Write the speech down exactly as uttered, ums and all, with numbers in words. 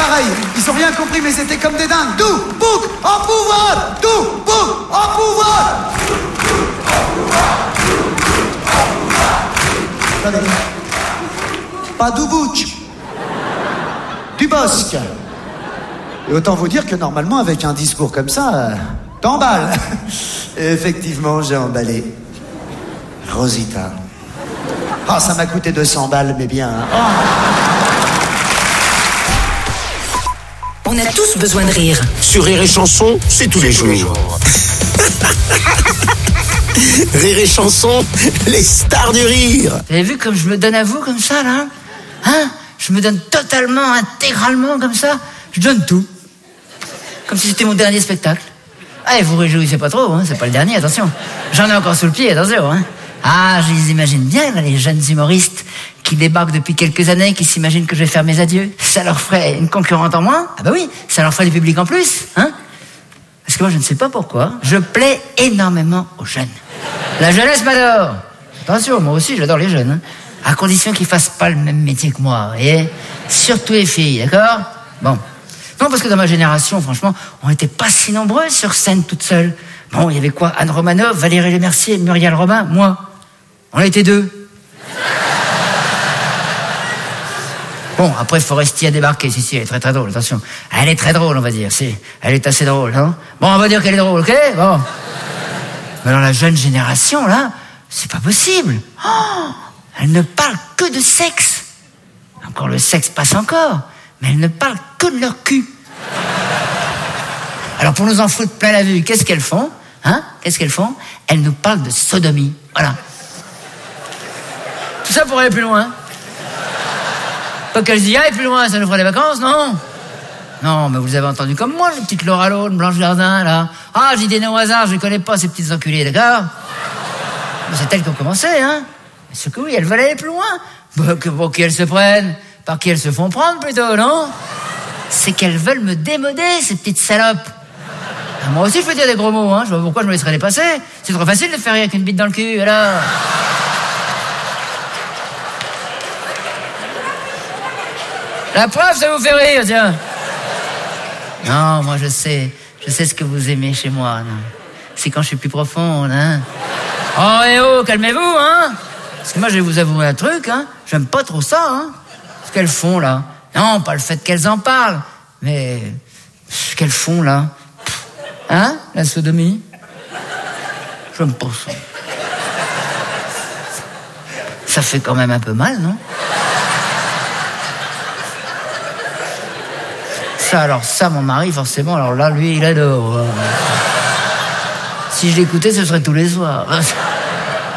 pareil, ils ont rien compris, mais c'était comme des dingues. Dou, bouc, en pouvoir. Dou, bouc, en pouvoir. Attendez. Pas du bouch. Du bosque. Et autant vous dire que normalement, avec un discours comme ça, euh, t'emballes. Et effectivement, j'ai emballé. Rosita. Oh, ça m'a coûté deux cents balles, mais bien. Hein. Oh. On a tous besoin de rire. Sur Rire et Chanson, c'est tous les jours. Rire et Chanson, les stars du rire. Vous avez vu comme je me donne à vous, comme ça, là? Hein? Je me donne totalement, intégralement, comme ça. Je donne tout. Comme si c'était mon dernier spectacle. Ah, et vous réjouissez pas trop, hein? C'est pas le dernier, attention. J'en ai encore sous le pied, attention, hein? Ah, je les imagine bien, là, les jeunes humoristes qui débarquent depuis quelques années, qui s'imaginent que je vais faire mes adieux. Ça leur ferait une concurrente en moins? Ah bah oui, ça leur ferait du public en plus, hein? Parce que moi, je ne sais pas pourquoi, je plais énormément aux jeunes. La jeunesse m'adore. Attention, moi aussi, j'adore les jeunes, hein? À condition qu'ils fassent pas le même métier que moi, vous voyez? Surtout les filles, d'accord? Bon. Non, parce que dans ma génération, franchement, on n'était pas si nombreux sur scène toute seule. Bon, il y avait quoi? Anne Romanoff, Valérie Lemercier, Muriel Robin, moi. On était deux. Bon, après, Foresti a débarqué. Si, si, elle est très très drôle, attention. Elle est très drôle, on va dire. Si, elle est assez drôle, hein. Bon, on va dire qu'elle est drôle, ok? Bon. Mais dans la jeune génération, là, c'est pas possible. Oh, elle ne parle que de sexe. Encore le sexe passe encore. Mais elle ne parle que de leur cul. Alors, pour nous en foutre plein la vue, qu'est-ce qu'elles font? Hein? Qu'est-ce qu'elles font? Elles nous parlent de sodomie. Voilà. Tout ça pour aller plus loin. Pas qu'elles y aillent plus loin, ça nous fera des vacances, non? Non, mais vous avez entendu comme moi, les petites Laura Lone, Blanche Gardin, là. Ah, j'ai des noms au hasard, je les connais pas, ces petites enculées, d'accord? Mais c'est elles qui ont commencé, hein? C'est que oui, elles veulent aller plus loin. Bah, que pour qui elles se prennent? Par qui elles se font prendre, plutôt, non? C'est qu'elles veulent me démoder, ces petites salopes. Ah, moi aussi, je peux dire des gros mots, hein. Je vois pas pourquoi je me laisserais les passer. C'est trop facile de faire rire avec une bite dans le cul, alors. La preuve, ça vous fait rire, tiens. Non, moi, je sais. Je sais ce que vous aimez chez moi, non. C'est quand je suis plus profonde, hein. Oh, et oh, calmez-vous, hein. Parce que moi, je vais vous avouer un truc, hein. J'aime pas trop ça, hein. Ce qu'elles font, là. Non, pas le fait qu'elles en parlent, mais ce qu'elles font, là. Hein, la sodomie? J'aime pas ça. Ça fait quand même un peu mal, non? Ça, alors ça, mon mari, forcément, alors là, lui, il adore. Si je l'écoutais, ce serait tous les soirs.